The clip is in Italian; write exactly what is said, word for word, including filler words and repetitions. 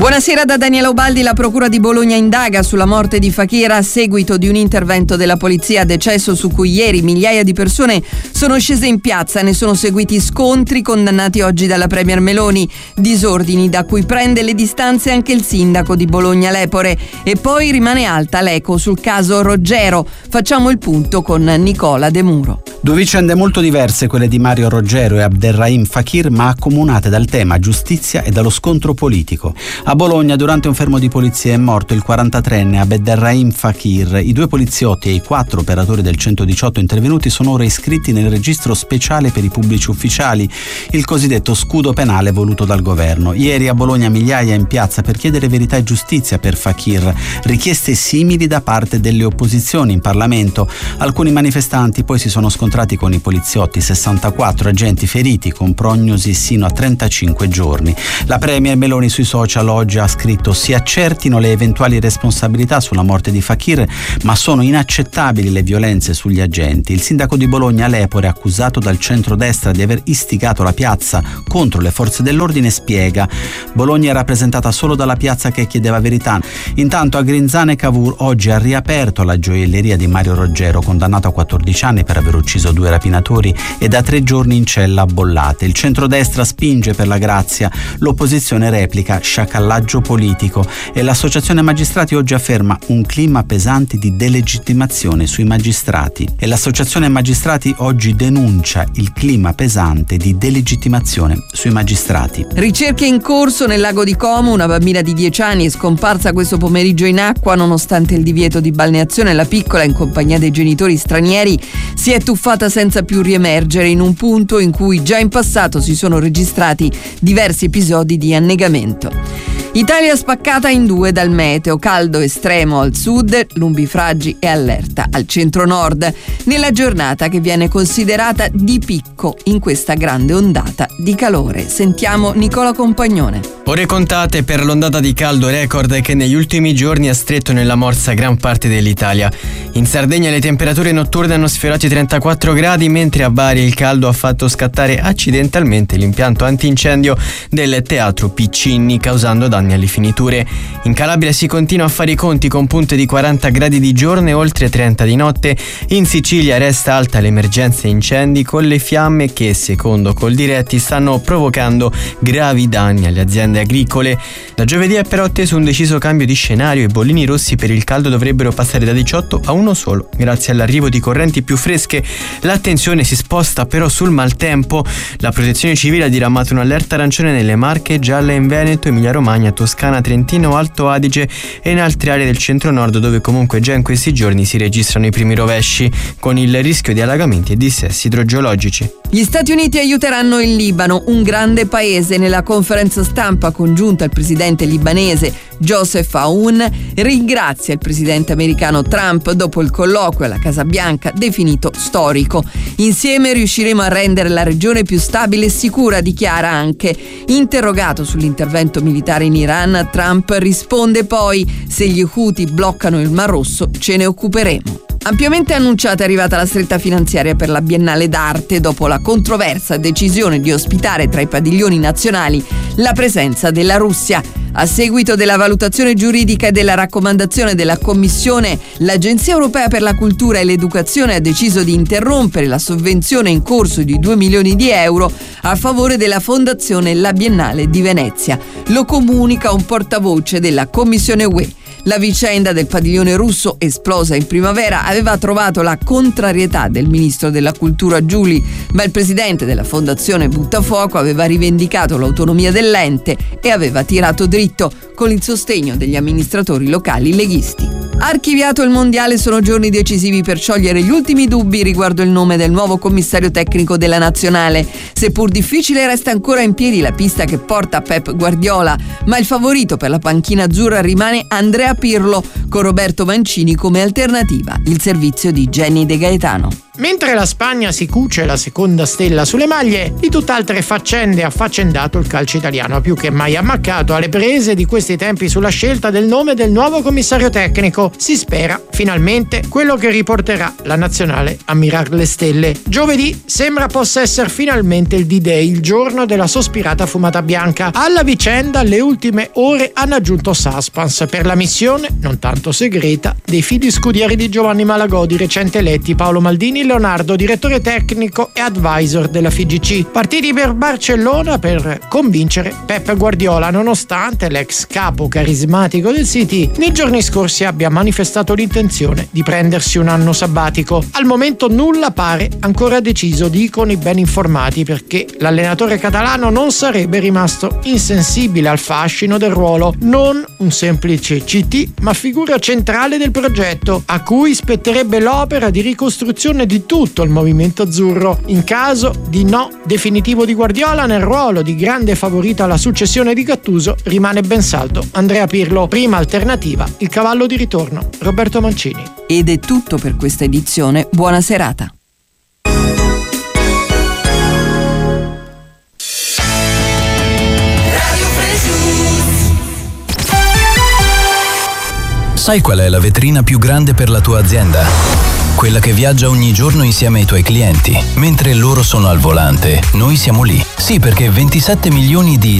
Buonasera da Daniela Ubaldi. La procura di Bologna indaga sulla morte di Fakir a seguito di un intervento della polizia, decesso su cui ieri migliaia di persone sono scese in piazza. Ne sono seguiti scontri condannati oggi dalla premier Meloni, disordini da cui prende le distanze anche il sindaco di Bologna Lepore. E poi rimane alta l'eco sul caso Roggero. Facciamo il punto con Nicola De Muro. Due vicende molto diverse, quelle di Mario Roggero e Abderrahim Fakir, ma accomunate dal tema giustizia e dallo scontro politico. A Bologna, durante un fermo di polizia, è morto il quarantatreenne Abderrahim Fakir. I due poliziotti e i quattro operatori del centodiciotto intervenuti sono ora iscritti nel registro speciale per i pubblici ufficiali, il cosiddetto scudo penale voluto dal governo. Ieri a Bologna migliaia in piazza per chiedere verità e giustizia per Fakir, richieste simili da parte delle opposizioni in Parlamento. Alcuni manifestanti poi si sono scontrati con i poliziotti, sessantaquattro agenti feriti con prognosi sino a trentacinque giorni. La premier Meloni sui social oggi ha scritto: si accertino le eventuali responsabilità sulla morte di Fakir, ma sono inaccettabili le violenze sugli agenti. Il sindaco di Bologna Lepore, accusato dal centrodestra di aver istigato la piazza contro le forze dell'ordine, spiega: Bologna è rappresentata solo dalla piazza che chiedeva verità. Intanto a Grinzane e Cavour oggi ha riaperto la gioielleria di Mario Roggero, condannato a quattordici anni per aver ucciso due rapinatori e da tre giorni in cella a Bollate. Il centrodestra spinge per la grazia, l'opposizione replica sciacallaggio politico e l'associazione magistrati oggi afferma un clima pesante di delegittimazione sui magistrati. E l'associazione magistrati oggi denuncia il clima pesante di delegittimazione sui magistrati. Ricerche in corso nel lago di Como. Una bambina di dieci anni è scomparsa questo pomeriggio in acqua. Nonostante il divieto di balneazione, la piccola, in compagnia dei genitori stranieri, si è tuffata senza più riemergere in un punto in cui già in passato si sono registrati diversi episodi di annegamento. Italia spaccata in due dal meteo, caldo estremo al sud, nubifragi e allerta al centro-nord, nella giornata che viene considerata di picco in questa grande ondata di calore. Sentiamo Nicola Compagnone. Ore contate per l'ondata di caldo record che negli ultimi giorni ha stretto nella morsa gran parte dell'Italia. In Sardegna le temperature notturne hanno sfiorato i trentaquattro gradi, mentre a Bari il caldo ha fatto scattare accidentalmente l'impianto antincendio del Teatro Piccinni, causando danni alle finiture. In Calabria si continua a fare i conti con punte di quaranta gradi di giorno e oltre trenta di notte. In Sicilia resta alta l'emergenza incendi, con le fiamme che, secondo Coldiretti, stanno provocando gravi danni alle aziende agricole. Da giovedì è però atteso un deciso cambio di scenario. I bollini rossi per il caldo dovrebbero passare da diciotto a uno solo. Grazie all'arrivo di correnti più fresche, l'attenzione si sposta però sul maltempo. La Protezione Civile ha diramato un'allerta arancione nelle Marche, gialla in Veneto, Emilia Romagna, Toscana, Trentino, Alto Adige e in altre aree del centro-nord, dove comunque già in questi giorni si registrano i primi rovesci, con il rischio di allagamenti e dissesti idrogeologici. Gli Stati Uniti aiuteranno il Libano, un grande paese. Nella conferenza stampa congiunta, il presidente libanese Joseph Aoun ringrazia il presidente americano Trump dopo il colloquio alla Casa Bianca definito storico. Insieme riusciremo a rendere la regione più stabile e sicura, dichiara anche. Interrogato sull'intervento militare in Iran, Trump risponde poi: se gli Houthi bloccano il Mar Rosso ce ne occuperemo. Ampiamente annunciata è arrivata la stretta finanziaria per la Biennale d'Arte dopo la controversa decisione di ospitare tra i padiglioni nazionali la presenza della Russia. A seguito della valutazione giuridica e della raccomandazione della Commissione, l'Agenzia Europea per la Cultura e l'Educazione ha deciso di interrompere la sovvenzione in corso di due milioni di euro a favore della Fondazione La Biennale di Venezia. Lo comunica un portavoce della Commissione U E. La vicenda del padiglione russo, esplosa in primavera, aveva trovato la contrarietà del ministro della Cultura Giuli, ma il presidente della Fondazione Buttafuoco aveva rivendicato l'autonomia dell'ente e aveva tirato dritto, con il sostegno degli amministratori locali leghisti. Archiviato il mondiale, sono giorni decisivi per sciogliere gli ultimi dubbi riguardo il nome del nuovo commissario tecnico della nazionale. Seppur difficile, resta ancora in piedi la pista che porta Pep Guardiola, ma il favorito per la panchina azzurra rimane Andrea Pirlo, con Roberto Mancini come alternativa, il servizio di Jenny De Gaetano. Mentre la Spagna si cuce la seconda stella sulle maglie, di tutt'altre faccende ha affaccendato il calcio italiano, più che mai ammaccato alle prese di questi tempi sulla scelta del nome del nuovo commissario tecnico. Si spera, finalmente, quello che riporterà la nazionale a mirar le stelle. Giovedì sembra possa essere finalmente il D-Day, il giorno della sospirata fumata bianca. Alla vicenda le ultime ore hanno aggiunto suspense per la missione, non tanto segreta, dei figli scudieri di Giovanni Malagò, di recente eletti Paolo Maldini Leonardo, direttore tecnico e advisor della F I G C, partiti per Barcellona per convincere Pep Guardiola, nonostante l'ex capo carismatico del City nei giorni scorsi abbia manifestato l'intenzione di prendersi un anno sabbatico. Al momento nulla pare ancora deciso, dicono i ben informati, perché l'allenatore catalano non sarebbe rimasto insensibile al fascino del ruolo, non un semplice C T ma figura centrale del progetto, a cui spetterebbe l'opera di ricostruzione di di tutto il movimento azzurro. In caso di no definitivo di Guardiola, nel ruolo di grande favorito alla successione di Gattuso rimane ben saldo Andrea Pirlo. Prima alternativa, il cavallo di ritorno, Roberto Mancini. Ed è tutto per questa edizione. Buona serata. Sai qual è la vetrina più grande per la tua azienda? Quella che viaggia ogni giorno insieme ai tuoi clienti. Mentre loro sono al volante, noi siamo lì. Sì, perché ventisette milioni di